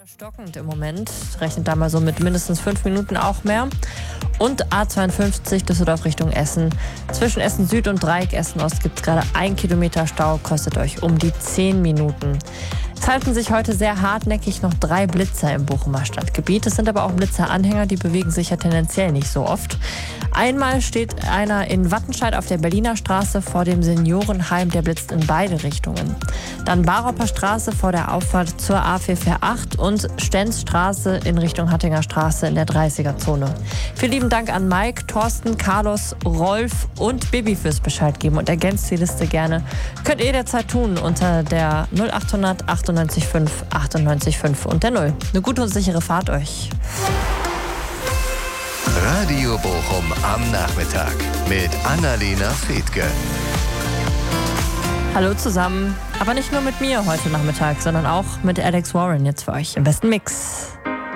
Stockend im Moment, rechnet da mal so mit mindestens 5 Minuten auch mehr. Und A52 Düsseldorf Richtung Essen. Zwischen Essen Süd und Dreieck Essen Ost gibt es gerade 1 Kilometer Stau, kostet euch um die 10 Minuten. Es halten sich heute sehr hartnäckig noch 3 Blitzer im Bochumer Stadtgebiet. Es sind aber auch Blitzeranhänger, die bewegen sich ja tendenziell nicht so oft. Einmal steht einer in Wattenscheid auf der Berliner Straße vor dem Seniorenheim, der blitzt in beide Richtungen. Dann Baroper Straße vor der Auffahrt zur A448 und Stenzstraße in Richtung Hattinger Straße in der 30er-Zone. Vielen lieben Dank an Mike, Thorsten, Carlos, Rolf und Bibi fürs Bescheid geben und ergänzt die Liste gerne. Könnt ihr jederzeit tun unter der 0800 98 5 98 5 und der 0. Eine gute und sichere Fahrt euch. Radio Bochum am Nachmittag mit Annalena Fethke. Hallo zusammen, aber nicht nur mit mir heute Nachmittag, sondern auch mit Alex Warren jetzt für euch im besten Mix.